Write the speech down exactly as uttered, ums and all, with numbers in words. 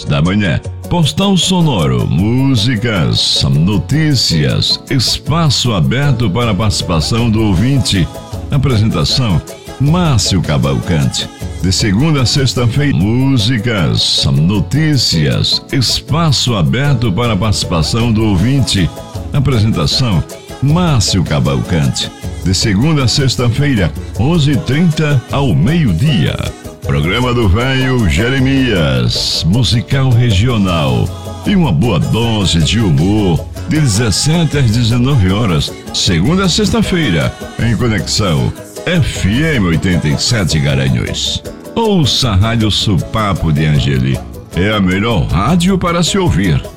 da manhã. Postal sonoro, músicas, notícias, espaço aberto para a participação do ouvinte. Apresentação, Márcio Cavalcante. De segunda a sexta-feira, músicas, notícias, espaço aberto para a participação do ouvinte. Apresentação, Márcio Cavalcante. De segunda a sexta-feira, onze e trinta ao meio-dia. Programa do Velho Jeremias, musical regional. E uma boa dose de humor, de dezessete às dezenove horas, segunda a sexta-feira, em Conexão F M oitenta e sete Garanhuns. Ouça a Rádio Supapo de Angeli. É a melhor rádio para se ouvir.